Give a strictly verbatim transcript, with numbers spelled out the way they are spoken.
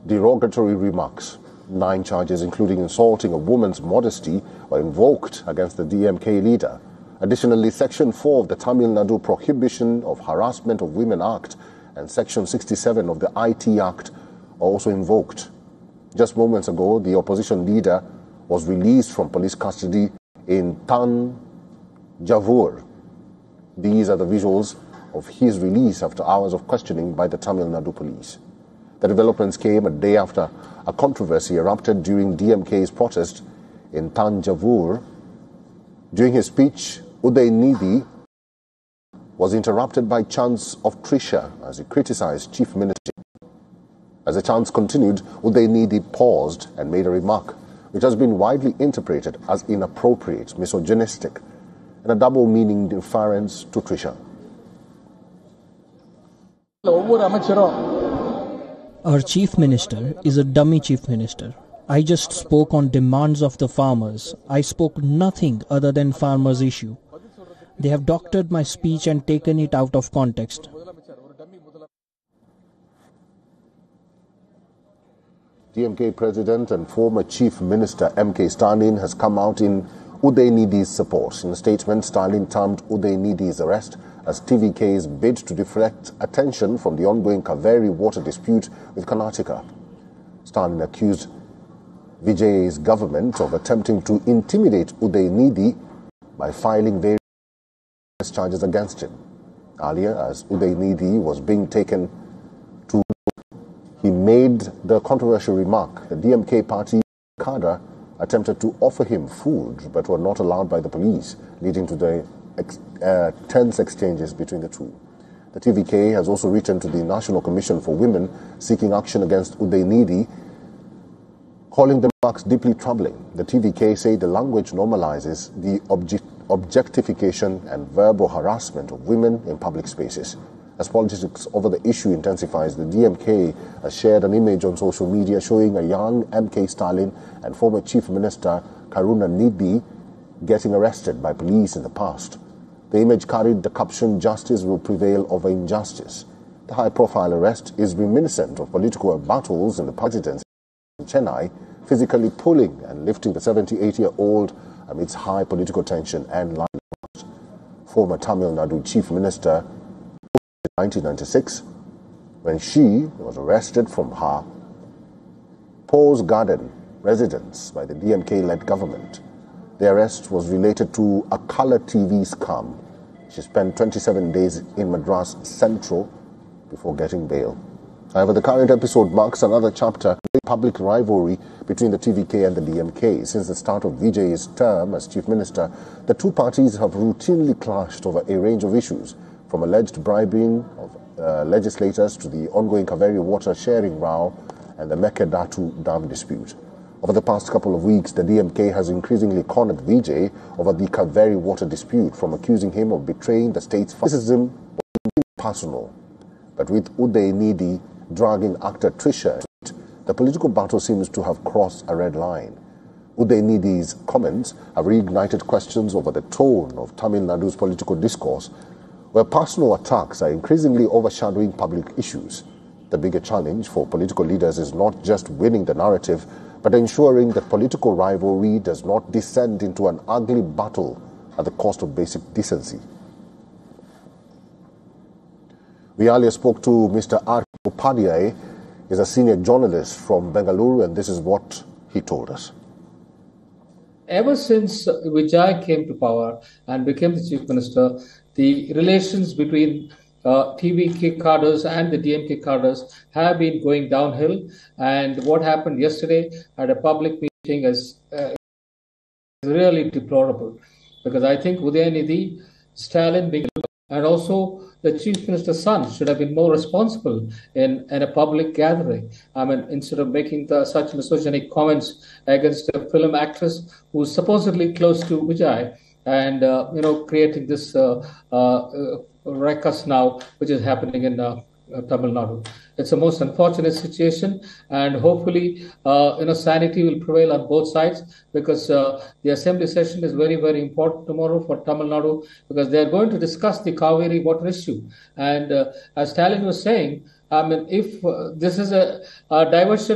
derogatory remarks. Nine charges, including insulting a woman's modesty, were invoked against the D M K leader. Additionally, Section four of the Tamil Nadu Prohibition of Harassment of Women Act and Section sixty-seven of the I T Act are also invoked. Just moments ago, the opposition leader was released from police custody in Tanjavur. These are the visuals of his release after hours of questioning by the Tamil Nadu police. The developments came a day after a controversy erupted during D M K's protest in Tanjavur. During his speech, Udayanidhi was interrupted by chants of Trisha as he criticized Chief Minister. As the chants continued, Udayanidhi paused and made a remark which has been widely interpreted as inappropriate, misogynistic, and a double-meaning deference to Trisha. Our chief minister is a dummy chief minister. I just spoke on demands of the farmers. I spoke nothing other than farmers' issue. They have doctored my speech and taken it out of context. D M K President and former Chief Minister M K Stalin has come out in Udayanidhi's support. In a statement, Stalin termed Udayanidhi's arrest as T V K's bid to deflect attention from the ongoing Kaveri water dispute with Karnataka. Stalin accused Vijay's government of attempting to intimidate Udayanidhi by filing various charges against him. Earlier, as Udayanidhi was being taken to, he made the controversial remark. The D M K party cadre attempted to offer him food but were not allowed by the police, leading to the ex uh, tense exchanges between the two. The T V K has also written to the National Commission for Women seeking action against Udayanidhi, calling the remarks deeply troubling. The T V K say the language normalizes the object objectification and verbal harassment of women in public spaces. As politics over the issue intensifies, the D M K has shared an image on social media showing a young M K Stalin and former Chief Minister Karunanidhi getting arrested by police in the past. The image carried the caption, "Justice will prevail over injustice." The high-profile arrest is reminiscent of political battles in the presidency in Chennai, physically pulling and lifting the seventy-eight-year-old amidst high political tension and line. Former Tamil Nadu Chief Minister in nineteen ninety-six, when she was arrested from her Pose Garden residence by the D M K-led government. The arrest was related to a color T V scam. She spent twenty-seven days in Madras Central before getting bail. However, the current episode marks another chapter in public rivalry between the T V K and the D M K. Since the start of Vijay's term as Chief Minister, the two parties have routinely clashed over a range of issues, from alleged bribing of uh, legislators to the ongoing Kaveri water sharing row and the Mekedatu Dam dispute. Over the past couple of weeks, the D M K has increasingly cornered Vijay over the Kaveri water dispute, from accusing him of betraying the state's criticism was personal. But with Udayanidhi dragging actor Trisha, the political battle seems to have crossed a red line. Udayanidhi's comments have reignited questions over the tone of Tamil Nadu's political discourse, where personal attacks are increasingly overshadowing public issues. The bigger challenge for political leaders is not just winning the narrative, but ensuring that political rivalry does not descend into an ugly battle at the cost of basic decency. We earlier spoke to Mister R. Upadhyay. He's a senior journalist from Bengaluru, and this is what he told us. Ever since Vijay came to power and became the Chief Minister, the relations between uh, T V K cadres and the D M K cadres have been going downhill. And what happened yesterday at a public meeting is uh, really deplorable, because I think Udayanidhi, Stalin being, and also the Chief Minister's son should have been more responsible in, in a public gathering. I mean, instead of making the, such misogynic comments against a film actress who's supposedly close to Vijay, and, uh, you know, creating this uh, uh, ruckus now, which is happening in uh, Tamil Nadu. It's a most unfortunate situation, and hopefully, uh, you know, sanity will prevail on both sides, because uh, the assembly session is very, very important tomorrow for Tamil Nadu, because they are going to discuss the Kaveri water issue. And uh, as Stalin was saying, I mean, if uh, this is a, a diversion